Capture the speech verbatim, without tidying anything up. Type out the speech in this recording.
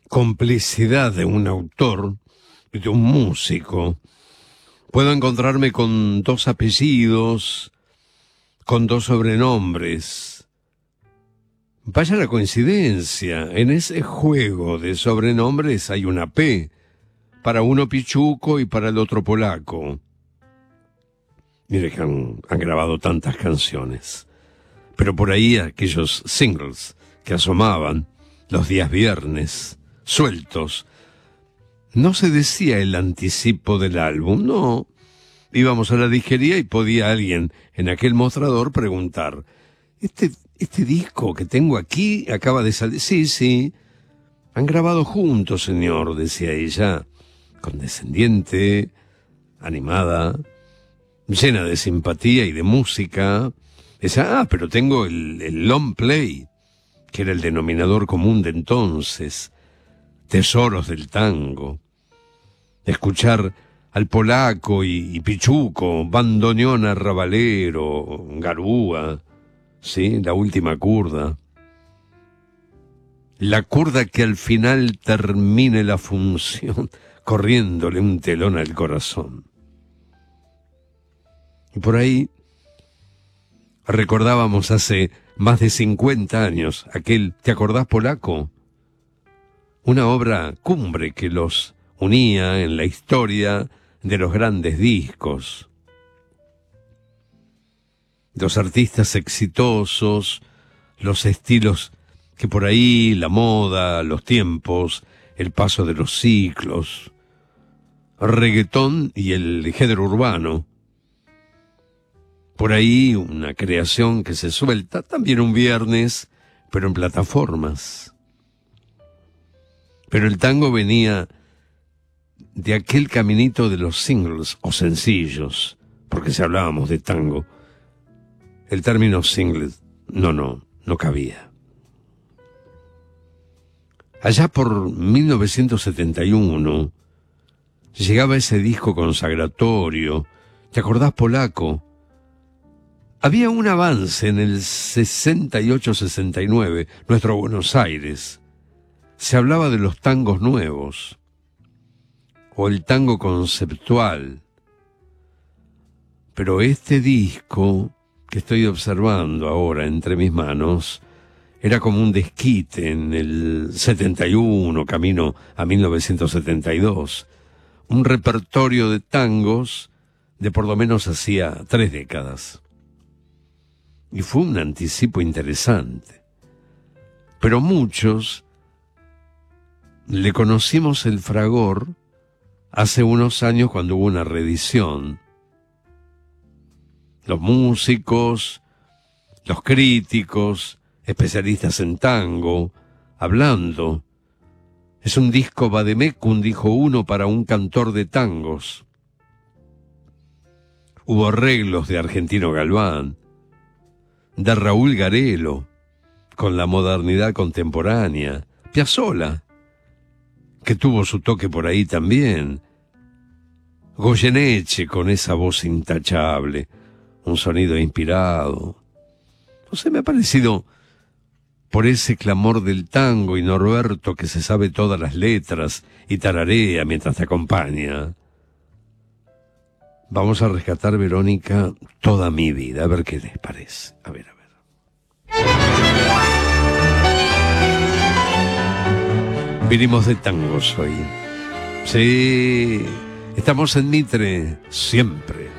complicidad de un autor y de un músico, puedo encontrarme con dos apellidos, con dos sobrenombres. Vaya la coincidencia, en ese juego de sobrenombres hay una P, para uno Pichuco y para el otro Polaco. Mire que han, han grabado tantas canciones, pero por ahí aquellos singles que asomaban los días viernes, sueltos, no se decía el anticipo del álbum, no. Íbamos a la disquería y podía alguien en aquel mostrador preguntar, ¿este, este disco que tengo aquí acaba de salir? Sí, sí, han grabado juntos, señor, decía ella, condescendiente, animada, llena de simpatía y de música. Decía, ah, pero tengo el, el long play, que era el denominador común de entonces, tesoros del tango. Escuchar al Polaco y, y Pichuco, bandoneón arrabalero, garúa, ¿sí? La última curda. La curda que al final termine la función corriéndole un telón al corazón. Y por ahí recordábamos hace más de cincuenta años aquel, ¿te acordás, Polaco? Una obra cumbre que los unía en la historia de los grandes discos. Los artistas exitosos, los estilos que por ahí, la moda, los tiempos, el paso de los ciclos, reggaetón y el género urbano. Por ahí una creación que se suelta, también un viernes, pero en plataformas. Pero el tango venía de aquel caminito de los singles o sencillos, porque si hablábamos de tango, el término singles, no, no, no cabía. Allá por mil novecientos setenta y uno, llegaba ese disco consagratorio, ¿te acordás, Polaco? Había un avance en el sesenta y ocho sesenta y nueve, nuestro Buenos Aires. Se hablaba de los tangos nuevos, o el tango conceptual. Pero este disco que estoy observando ahora entre mis manos era como un desquite en el setenta y uno, camino a mil novecientos setenta y dos. Un repertorio de tangos de por lo menos hacía tres décadas. Y fue un anticipo interesante. Pero muchos le conocimos el fragor hace unos años cuando hubo una reedición. Los músicos, los críticos, especialistas en tango, hablando. Es un disco vademecum, dijo uno, para un cantor de tangos. Hubo arreglos de Argentino Galván, de Raúl Garelo, con la modernidad contemporánea, Piazzolla, que tuvo su toque por ahí también, Goyeneche con esa voz intachable, un sonido inspirado. No sé, me ha parecido, por ese clamor del tango, y Norberto que se sabe todas las letras y tararea mientras te acompaña. Vamos a rescatar, Verónica, Toda mi vida, a ver qué les parece. A ver, a ver. Vinimos de tangos hoy. Sí, estamos en Mitre, siempre.